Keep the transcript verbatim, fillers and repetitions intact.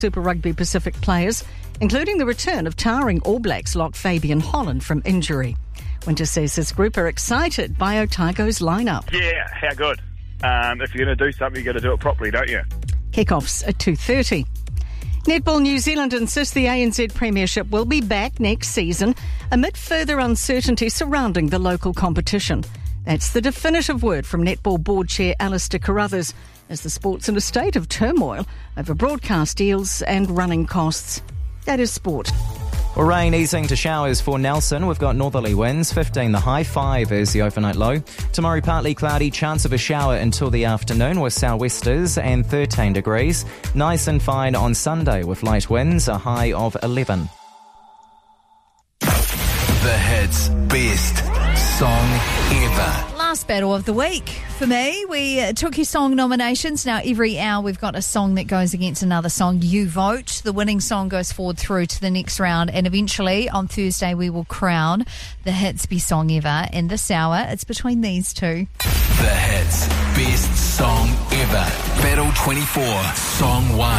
Super Rugby Pacific players, including the return of towering All Blacks lock Fabian Holland from injury. Winter says his group are excited by Otago's lineup. Yeah, how good. Um, if you're going to do something, you've got to do it properly, don't you? Kickoffs at two thirty. Netball New Zealand insists the A N Z Premiership will be back next season amid further uncertainty surrounding the local competition. That's the definitive word from Netball Board Chair Alistair Carruthers as the sport's in a state of turmoil over broadcast deals and running costs. That is sport. Well, rain easing to showers for Nelson. We've got northerly winds, fifteen the high, five is the overnight low. Tomorrow partly cloudy, chance of a shower until the afternoon with sou'westers and thirteen degrees. Nice and fine on Sunday with light winds, a high of eleven. The Hits Best Song Ever. Last battle of the week for me. We uh, took your song nominations. Now every hour we've got a song that goes against another song. You vote. The winning song goes forward through to the next round, and eventually on Thursday we will crown the Hits Best Song Ever. And this hour it's between these two. The Hits Best Song Ever. Battle twenty-four, Song one.